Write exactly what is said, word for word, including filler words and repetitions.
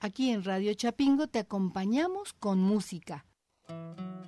Aquí en Radio Chapingo te acompañamos con música.